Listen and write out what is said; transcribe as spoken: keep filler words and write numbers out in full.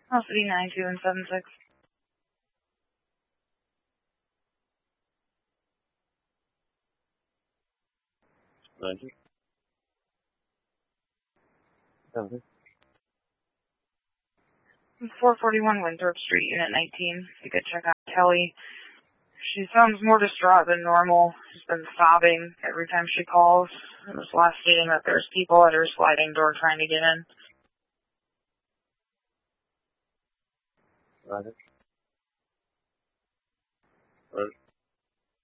I'll city nine two and seven six. Nine two. Seven six. four forty-one Winthrop Street, Unit nineteen. You could check out Kelly. She sounds more distraught than normal. She's been sobbing every time she calls. It was last stating that there's people at her sliding door trying to get in. Roger. Roger.